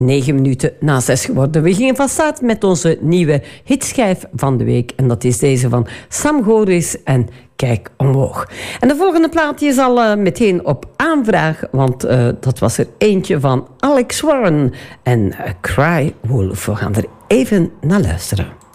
9 minuten na 6 geworden. We gingen van start met onze nieuwe hitschijf van de week. En dat is deze van Sam Goris en Kijk Omhoog. En de volgende plaatje is al meteen op aanvraag. Want dat was er eentje van Alex Warren en Cry Wolf. We gaan er even naar luisteren.